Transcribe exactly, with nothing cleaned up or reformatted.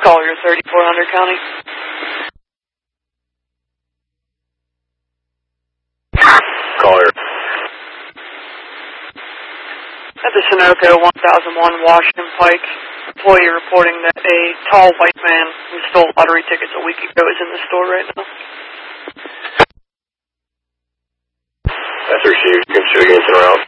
Collier thirty-four hundred County. Collier. At the Sunoco one thousand one Washington Pike, employee reporting that a tall white man who stole lottery tickets a week ago is in the store right now. That's received. You can shoot against the route.